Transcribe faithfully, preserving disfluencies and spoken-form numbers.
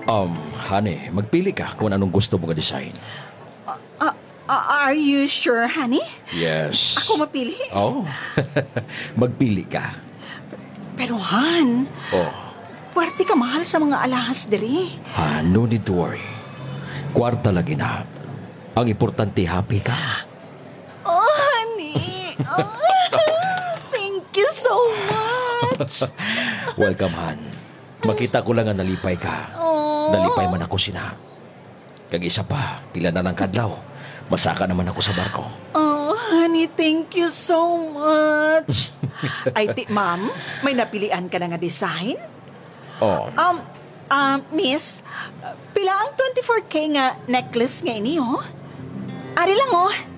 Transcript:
Um, honey, magpili ka kung anong gusto mo nga design. Uh, uh, are you sure, honey? Yes. Ako mapili? Oh, magpili ka. Pero, Han, Oh, puwerte ka mahal sa mga alahas diri. ha, no need to worry. Kwarta lagi na. Ang importante, happy ka. Oh, honey. Oh, thank you so much. Welcome, Han. Makita ko lang nga nalipay ka. Oh. Nalipay man ako sina. Kag isa pa, pila na ng kadlaw. Masaka naman ako sa barko. Oh, honey, thank you so much. Ay, ti, ma'am, may napilian ka na nga design? Oh, Um, um, miss, pila ang twenty-four K nga necklace nga ini, oh? Ari lang, oh.